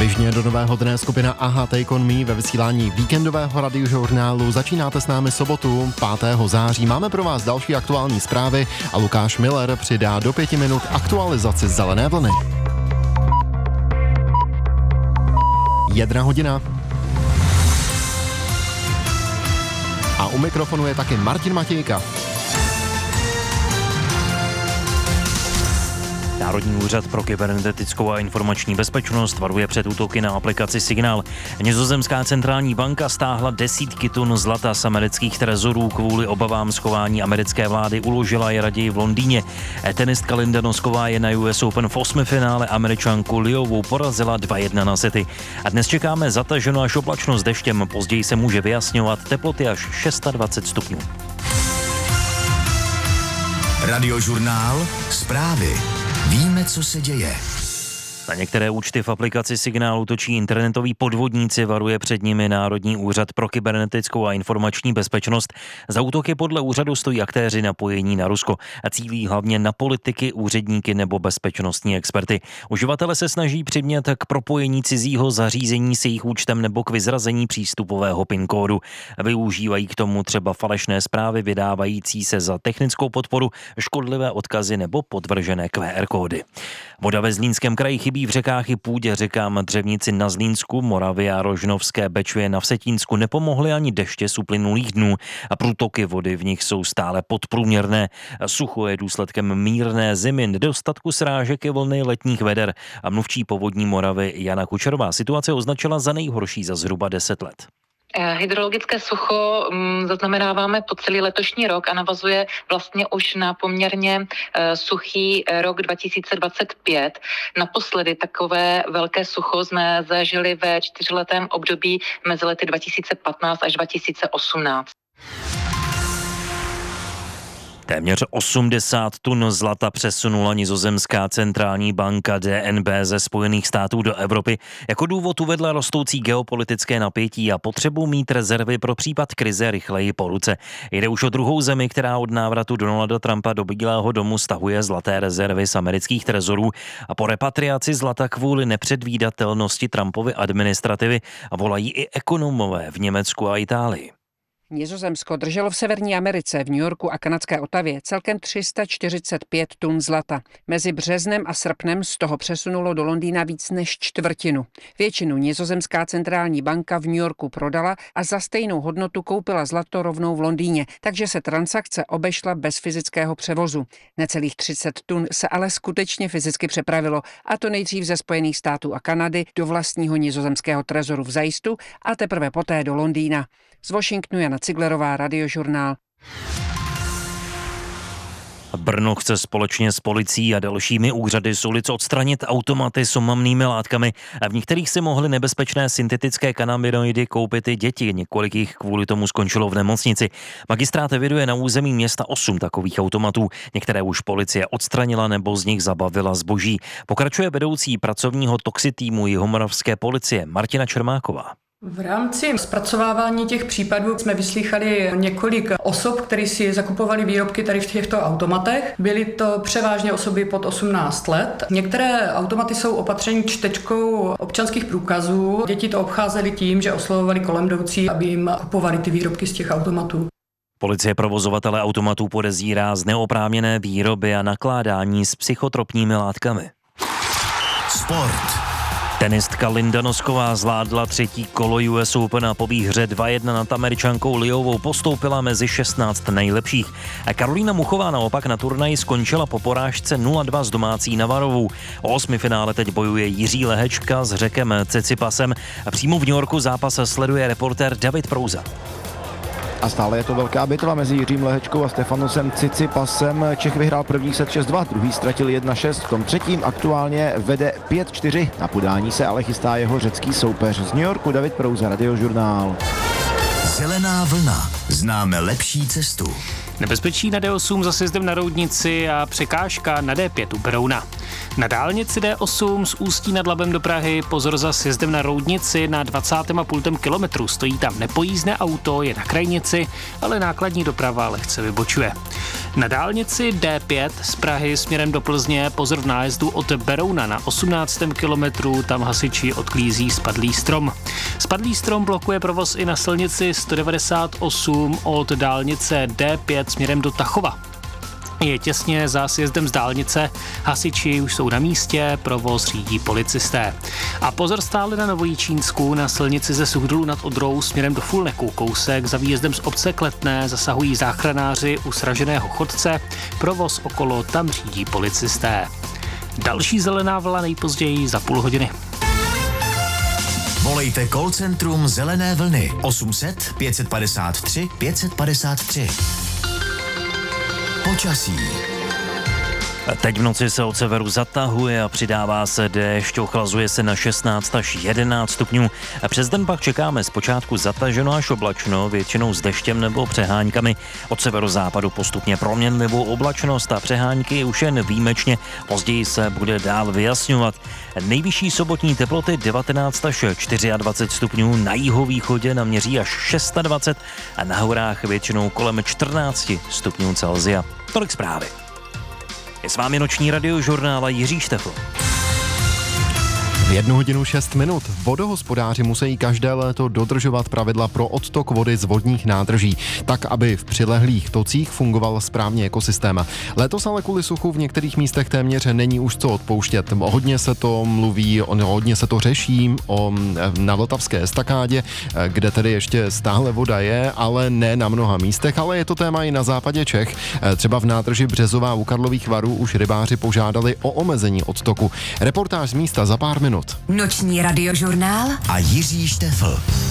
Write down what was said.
Svižně do nového dne skupina Aha Take On Me ve vysílání víkendového radiožurnálu. Začínáte s námi sobotu 5. září. Máme pro vás další aktuální zprávy a Lukáš Miller přidá do 5 minut aktualizaci Zelené vlny. 1 hodina. A u mikrofonu je taky Martin Matějka. Národní úřad pro kybernetickou a informační bezpečnost varuje před útoky na aplikaci Signál. Nizozemská centrální banka stáhla desítky tun zlata z amerických trezorů kvůli obavám schování americké vlády, uložila je raději v Londýně. Tenistka Linda Nosková je na US Open v 8. finále Američanku Liovou porazila 2-1 na sety. A dnes čekáme zataženo až oblačno s deštěm, později se může vyjasňovat, teploty až 26 stupňů. Radiožurnál, zprávy. Víme, co se děje. Na některé účty v aplikaci Signálu točí internetoví podvodníci, varuje před nimi Národní úřad pro kybernetickou a informační bezpečnost. Za útoky podle úřadu stojí aktéři napojení na Rusko a cílí hlavně na politiky, úředníky nebo bezpečnostní experty. Uživatelé se snaží přimět k propojení cizího zařízení s jejich účtem nebo k vyzrazení přístupového PIN kódu. Využívají k tomu třeba falešné zprávy vydávající se za technickou podporu, škodlivé odkazy nebo podvržené QR kódy. Voda ve Zlínském kraji chybí v řekách i půdě. Řekám Dřevnici na Zlínsku, Moravě a Rožnovské Bečvě na Vsetínsku nepomohly ani deště z uplynulých dnů a průtoky vody v nich jsou stále podprůměrné. Sucho je důsledkem mírné zimy, nedostatku srážek i vlny letních veder a mluvčí Povodní Moravy Jana Kučerová situace označila za nejhorší za zhruba 10 let. Hydrologické sucho zaznamenáváme po celý letošní rok a navazuje vlastně už na poměrně suchý rok 2025. Naposledy takové velké sucho jsme zažili ve 4letém období mezi lety 2015 až 2018. Téměř 80 tun zlata přesunula nizozemská centrální banka DNB ze Spojených států do Evropy. Jako důvod uvedla rostoucí geopolitické napětí a potřebu mít rezervy pro případ krize rychleji po ruce. Jde už o druhou zemi, která od návratu Donalda Trumpa do Bílého domu stahuje zlaté rezervy z amerických trezorů a po repatriaci zlata kvůli nepředvídatelnosti Trumpovy administrativy volají i ekonomové v Německu a Itálii. Nizozemsko drželo v Severní Americe, v New Yorku a kanadské Otavě celkem 345 tun zlata. Mezi březnem a srpnem z toho přesunulo do Londýna víc než čtvrtinu. Většinu nizozemská centrální banka v New Yorku prodala a za stejnou hodnotu koupila zlato rovnou v Londýně, takže se transakce obešla bez fyzického převozu. Necelých 30 tun se ale skutečně fyzicky přepravilo, a to nejdřív ze Spojených států a Kanady do vlastního nizozemského trezoru v Zajstu a teprve poté do Londýna. Z Washingtonu Jana Ciglerová, Radiožurnál. Brno chce společně s policií a dalšími úřady z ulic odstranit automaty s omamnými látkami. A v některých si mohly nebezpečné syntetické kanabinoidy koupit i děti. Několik jich kvůli tomu skončilo v nemocnici. Magistrát eviduje na území města 8 takových automatů. Některé už policie odstranila nebo z nich zabavila zboží. Pokračuje vedoucí pracovního toxitýmu jihomoravské policie Martina Čermáková. V rámci zpracovávání těch případů jsme vyslýchali několik osob, které si zakupovali výrobky tady v těchto automatech. Byly to převážně osoby pod 18 let. Některé automaty jsou opatřeny čtečkou občanských průkazů. Děti to obcházely tím, že oslovovali kolem jdoucí, aby jim kupovali ty výrobky z těch automatů. Policie provozovatele automatů podezírá z neoprávněné výroby a nakládání s psychotropními látkami. Sport. Tenistka Linda Nosková zvládla 3. kolo US Open a po výhře 2-1 nad Američankou Liovou postoupila mezi 16 nejlepších. A Karolína Muchová naopak na turnaji skončila po porážce 0-2 s domácí Navarovou. O 8. finále teď bojuje Jiří Lehečka s Řekem Cicipasem a přímo v New Yorku zápas sleduje reportér David Prouza. A stále je to velká bitva mezi Jiřím Lehečkou a Stefanosem Cicipasem. Čech vyhrál první set 6-2, druhý ztratil 1-6, v tom třetím aktuálně vede 5-4. Na podání se ale chystá jeho řecký soupeř. Z New Yorku David Prouza, Radiožurnál. Zelená vlna. Známe lepší cestu. Nebezpečí na D8 za sjezdem na Roudnici a překážka na D5 u Berouna. Na dálnici D8 z Ústí nad Labem do Prahy pozor za sjezdem na Roudnici na 20,5 kilometru. Stojí tam nepojízdné auto, je na krajnici, ale nákladní doprava lehce vybočuje. Na dálnici D5 z Prahy směrem do Plzně pozor v nájezdu od Berouna na 18. kilometru, tam hasiči odklízí spadlý strom. Spadlý strom blokuje provoz i na silnici 198 od dálnice D5 směrem do Tachova. Je těsně za sjezdem z dálnice, hasiči už jsou na místě, provoz řídí policisté. A pozor stále na Novojičínsku, na silnici ze Suchdolu nad Odrou směrem do Fulneku, kousek za výjezdem z obce Kletné zasahují záchranáři u sraženého chodce, provoz okolo tam řídí policisté. Další zelená vlna nejpozději za půl hodiny. Volejte call centrum Zelené vlny 800 553 553. Počasí. Teď v noci se od severu zatahuje a přidává se déšť, ochlazuje se na 16 až 11 stupňů. Přes den pak čekáme zpočátku zataženo až oblačno, většinou s deštěm nebo přeháňkami. Od severozápadu postupně proměnlivou oblačnost a přeháňky už jen výjimečně, později se bude dál vyjasňovat. Nejvyšší sobotní teploty 19 až 24 stupňů, na jihovýchodě naměří až 26 a na horách většinou kolem 14 stupňů Celsia. Tolik zprávy. Je s vámi noční radiožurnál a Jiří Štefl. V 1 hodinu 6 minut. Vodohospodáři musí každé léto dodržovat pravidla pro odtok vody z vodních nádrží, tak aby v přilehlých tocích fungoval správně ekosystém. Letos ale kvůli suchu v některých místech téměř není už co odpouštět. Hodně se to mluví, hodně se to řeší na Vltavské estakádě, kde tedy ještě stále voda je, ale ne na mnoha místech, ale je to téma i na západě Čech. Třeba v nádrži Březová u Karlových Varů už rybáři požádali o omezení odtoku. Reportáž z místa za pár minut. Noční radiožurnál A Jiří Štefl.